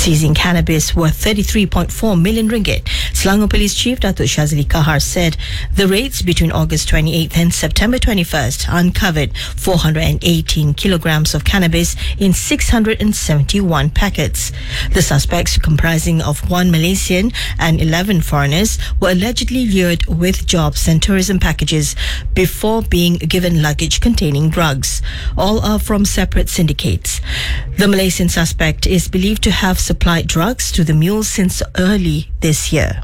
seizing cannabis worth 33.4 million ringgit. Selangor Police Chief Datuk Shazli Kahar said the raids between August 28th and September 21st uncovered 418 kilograms of cannabis in 671 packets. The suspects, comprising of 1 Malaysian and 11 foreigners, were allegedly lured with jobs and tourism packages before being given luggage containing drugs. All are from separate syndicates. The Malaysian suspect is believed to have supplied drugs to the mules since early this year.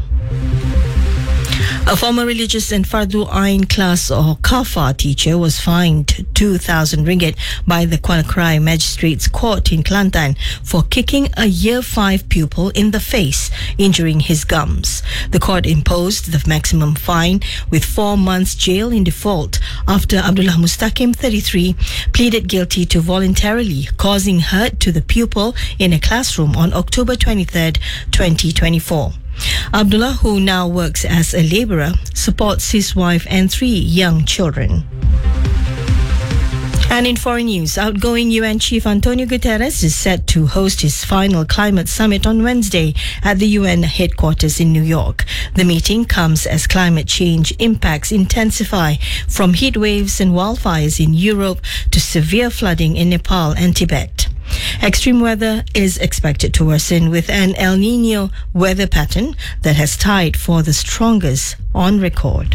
A former religious and Fardu Ain class or Kafar teacher was fined 2,000 ringgit by the Kuala Krai Magistrates Court in Kelantan for kicking a Year 5 pupil in the face, injuring his gums. The court imposed the maximum fine with 4 months jail in default after Abdullah Mustaqim, 33, pleaded guilty to voluntarily causing hurt to the pupil in a classroom on October 23rd, 2024. Abdullah, who now works as a labourer, supports his wife and 3 young children. And in foreign news, outgoing UN Chief Antonio Guterres is set to host his final climate summit on Wednesday at the UN headquarters in New York. The meeting comes as climate change impacts intensify, from heat waves and wildfires in Europe to severe flooding in Nepal and Tibet. Extreme weather is expected to worsen with an El Nino weather pattern that has tied for the strongest on record.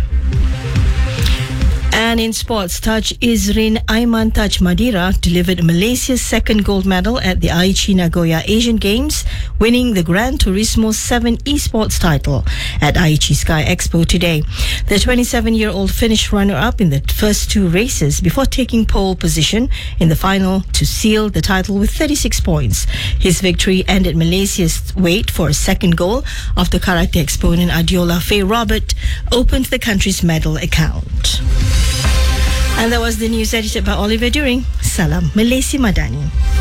And in sports, Taj Izrin Aiman Taj Madira delivered Malaysia's second gold medal at the Aichi Nagoya Asian Games, winning the Gran Turismo 7 esports title at Aichi Sky Expo today. The 27-year-old finished runner-up in the first 2 races before taking pole position in the final to seal the title with 36 points. His victory ended Malaysia's wait for a second goal after karate exponent Adiola Faye Robert opened the country's medal account. And that was the news edited by Oliver During. Salam Malaysia Madani.